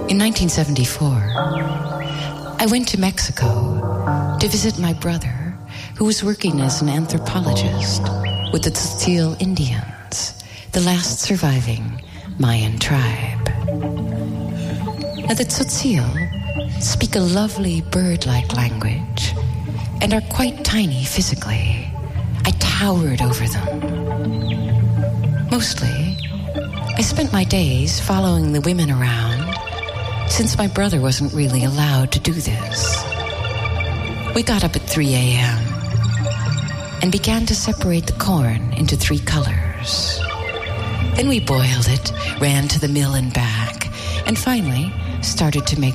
In 1974, I went to Mexico to visit my brother, who was working as an anthropologist with the Tzotzil Indians, the last surviving Mayan tribe. Now, the Tzotzil speak a lovely bird-like language and are quite tiny physically. I towered over them. Mostly, I spent my days following the women around, since my brother wasn't really allowed to do this. We got up at 3 a.m. and began to separate the corn into 3 colors. Then we boiled it, ran to the mill and back, and finally started to make